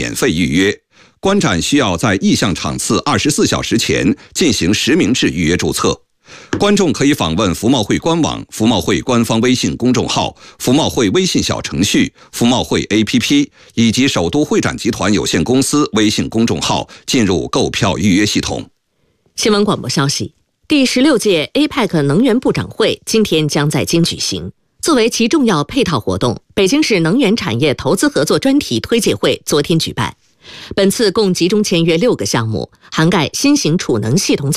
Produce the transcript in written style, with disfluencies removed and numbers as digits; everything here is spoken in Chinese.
免费预约。观展需要在意向场次24小时前进行实名制预约注册。观众可以访问服贸会官网、服贸会官方微信公众号、服贸会微信小程序、服贸会 APP 以及首都会展集团有限公司微信公众号进入购票预约系统。 新闻广播消息，第16届 APEC 能源部长会今天将在京举行。作为其重要配套活动，北京市能源产业投资合作专题推介会昨天举办。本次共集中签约6个项目，涵盖新型储能系统